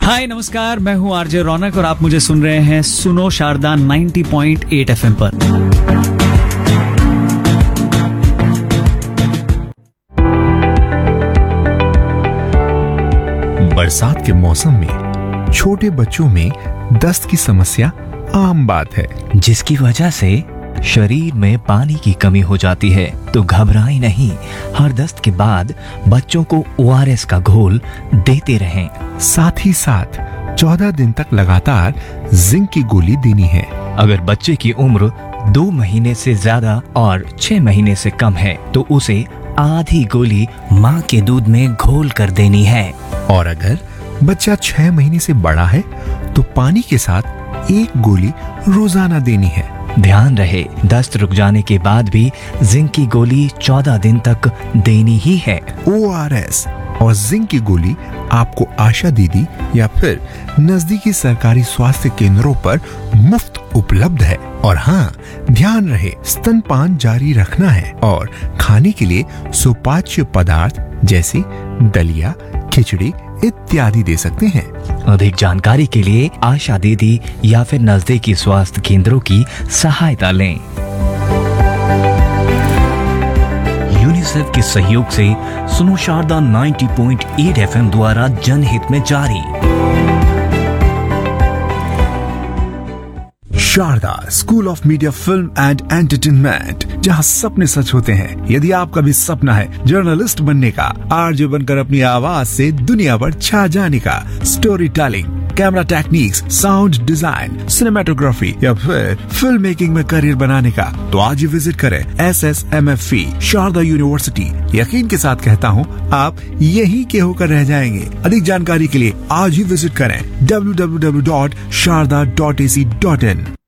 हाय नमस्कार, मैं हूँ आरजे रौनक और आप मुझे सुन रहे हैं सुनो शारदा 90.8 FM पर। बरसात के मौसम में छोटे बच्चों में दस्त की समस्या आम बात है, जिसकी वजह से शरीर में पानी की कमी हो जाती है। तो घबराएं नहीं, हर दस्त के बाद बच्चों को ORS का घोल देते रहें। साथ ही साथ 14 दिन तक लगातार जिंक की गोली देनी है। अगर बच्चे की उम्र 2 महीने से ज्यादा और 6 महीने से कम है तो उसे आधी गोली माँ के दूध में घोल कर देनी है। और अगर बच्चा 6 महीने से बड़ा है तो पानी के साथ 1 गोली रोजाना देनी है। ध्यान रहे, दस्त रुक जाने के बाद भी जिंक की गोली 14 दिन तक देनी ही है। ORS और जिंक की गोली आपको आशा दीदी या फिर नजदीकी सरकारी स्वास्थ्य केंद्रों पर मुफ्त उपलब्ध है। और हाँ, ध्यान रहे, स्तनपान जारी रखना है और खाने के लिए सुपाच्य पदार्थ जैसे दलिया, खिचड़ी इत्यादि दे सकते हैं। अधिक जानकारी के लिए आशा दीदी या फिर नजदीकी स्वास्थ्य केंद्रों की सहायता लें। यूनिसेफ के सहयोग से सुनो शारदा 90.8 FM द्वारा जनहित में जारी। Sharda school of media film and entertainment, जहां सपने सच होते हैं। यदि आपका भी सपना है जर्नलिस्ट बनने का, आरजे बनकर अपनी आवाज से दुनिया पर छा जाने का, story telling, camera techniques, sound design, cinematography या फिर फिल्म मेकिंग में करियर बनाने का, तो आज ही विजिट करें SSMFE शारदा यूनिवर्सिटी। यकीन के साथ कहता हूँ, आप यहीं के होकर रह जाएंगे। अधिक जानकारी के लिए आज ही विजिट करें www.sharda.ac.in।